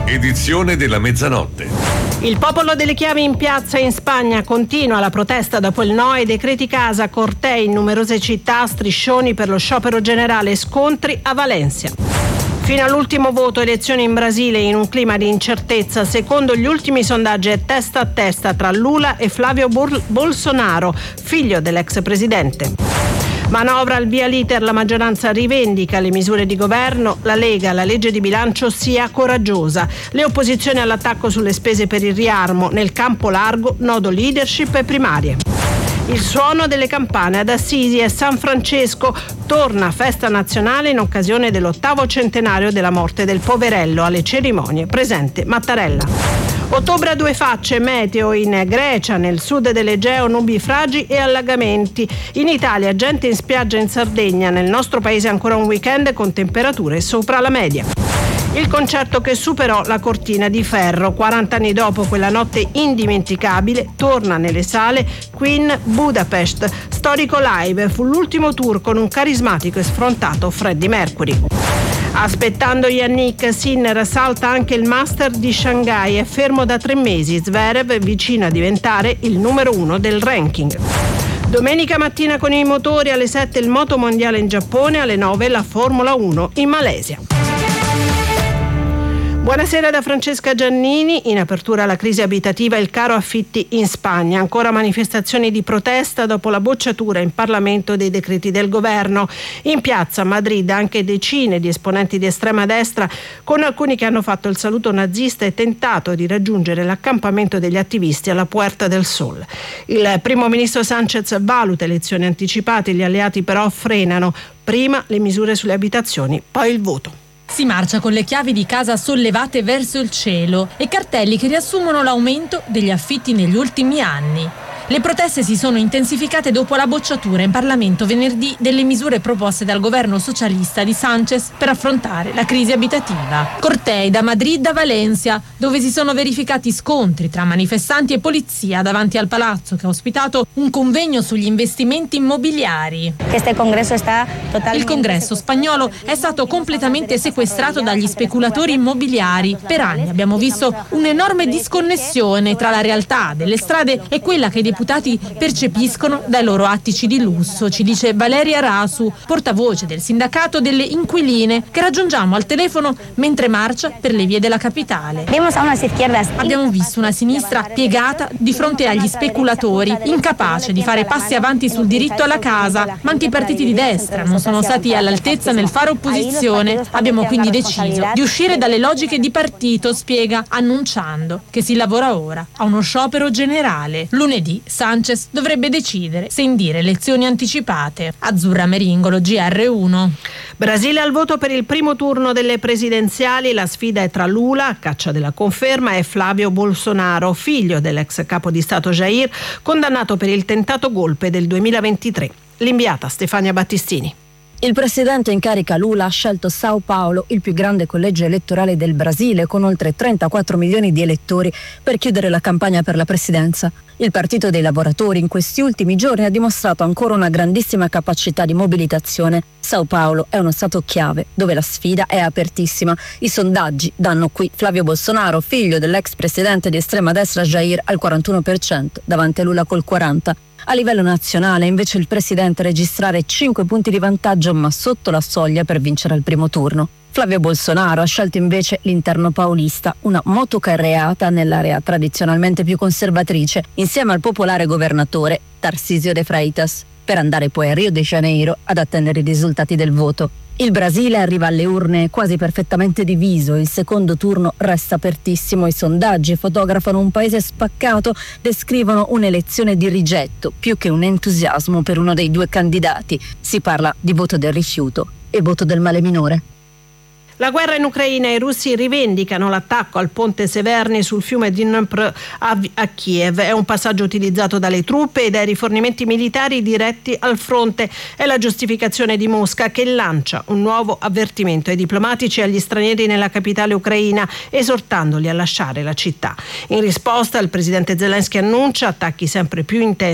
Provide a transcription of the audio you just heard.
edizione della mezzanotte. Il popolo delle chiavi in piazza in Spagna, continua la protesta dopo il no ai decreti casa, cortei in numerose città, striscioni per lo sciopero generale, scontri a Valencia. Fino all'ultimo voto, elezioni in Brasile in un clima di incertezza. Secondo gli ultimi sondaggi è testa a testa tra Lula e Flavio Bolsonaro, figlio dell'ex presidente. Manovra al via l'iter, la maggioranza rivendica le misure di governo, la Lega, la legge di bilancio sia coraggiosa. Le opposizioni all'attacco sulle spese per il riarmo, nel campo largo, nodo leadership e primarie. Il suono delle campane ad Assisi e San Francesco, torna festa nazionale in occasione dell'8° centenario della morte del poverello, alle cerimonie presente Mattarella. Ottobre a due facce, meteo in Grecia, nel sud dell'Egeo, nubi fragi e allagamenti. In Italia, gente in spiaggia in Sardegna, nel nostro paese ancora un weekend con temperature sopra la media. Il concerto che superò la cortina di ferro. 40 anni dopo quella notte indimenticabile, torna nelle sale Queen Budapest. Storico live, fu l'ultimo tour con un carismatico e sfrontato Freddie Mercury. Aspettando Yannick Sinner, salta anche il Master di Shanghai, è fermo da 3 mesi. Zverev è vicino a diventare il numero 1 del ranking. Domenica mattina con i motori, alle 7 il moto mondiale in Giappone, alle 9 la Formula 1 in Malesia. Buonasera da Francesca Giannini. In apertura alla crisi abitativa e il caro affitti in Spagna. Ancora manifestazioni di protesta dopo la bocciatura in Parlamento dei decreti del governo. In piazza a Madrid anche decine di esponenti di estrema destra, con alcuni che hanno fatto il saluto nazista e tentato di raggiungere l'accampamento degli attivisti alla Puerta del Sol. Il primo ministro Sánchez valuta elezioni anticipate, gli alleati però frenano. Prima le misure sulle abitazioni, poi il voto. Si marcia con le chiavi di casa sollevate verso il cielo e cartelli che riassumono l'aumento degli affitti negli ultimi anni. Le proteste si sono intensificate dopo la bocciatura in Parlamento venerdì delle misure proposte dal governo socialista di Sánchez per affrontare la crisi abitativa. Cortei da Madrid a Valencia, dove si sono verificati scontri tra manifestanti e polizia davanti al palazzo che ha ospitato un convegno sugli investimenti immobiliari. Il congresso spagnolo è stato completamente sequestrato dagli speculatori immobiliari. Per anni abbiamo visto un'enorme disconnessione tra la realtà delle strade e quella che i deputati percepiscono dai loro attici di lusso, ci dice Valeria Rasu, portavoce del sindacato delle inquiline, che raggiungiamo al telefono mentre marcia per le vie della capitale. Abbiamo visto una sinistra piegata di fronte agli speculatori, incapace di fare passi avanti sul diritto alla casa, ma anche i partiti di destra non sono stati all'altezza nel fare opposizione. Abbiamo quindi deciso di uscire dalle logiche di partito, spiega, annunciando che si lavora ora a uno sciopero generale. Lunedì Sánchez dovrebbe decidere se indire elezioni anticipate. Azzurra Meringolo, GR1. Brasile al voto per il primo turno delle presidenziali. La sfida è tra Lula, a caccia della conferma, e Flavio Bolsonaro, figlio dell'ex capo di Stato Jair, condannato per il tentato golpe del 2023. L'inviata Stefania Battistini. Il presidente in carica Lula ha scelto São Paulo, il più grande collegio elettorale del Brasile, con oltre 34 milioni di elettori, per chiudere la campagna per la presidenza. Il Partito dei Lavoratori in questi ultimi giorni ha dimostrato ancora una grandissima capacità di mobilitazione. São Paulo è uno stato chiave, dove la sfida è apertissima. I sondaggi danno qui Flavio Bolsonaro, figlio dell'ex presidente di estrema destra Jair, al 41%, davanti a Lula col 40%. A livello nazionale, invece, il presidente registrare 5 punti di vantaggio, ma sotto la soglia per vincere al primo turno. Flavio Bolsonaro ha scelto invece l'interno paulista, una motocarreata nell'area tradizionalmente più conservatrice, insieme al popolare governatore Tarcísio de Freitas, per andare poi a Rio de Janeiro ad attendere i risultati del voto. Il Brasile arriva alle urne quasi perfettamente diviso, il secondo turno resta apertissimo, i sondaggi fotografano un paese spaccato, descrivono un'elezione di rigetto più che un entusiasmo per uno dei due candidati. Si parla di voto del rifiuto e voto del male minore. La guerra in Ucraina e i russi rivendicano l'attacco al ponte Severny sul fiume Dnipro a Kiev. È un passaggio utilizzato dalle truppe e dai rifornimenti militari diretti al fronte. È la giustificazione di Mosca, che lancia un nuovo avvertimento ai diplomatici e agli stranieri nella capitale ucraina, esortandoli a lasciare la città. In risposta, il presidente Zelensky annuncia attacchi sempre più intensi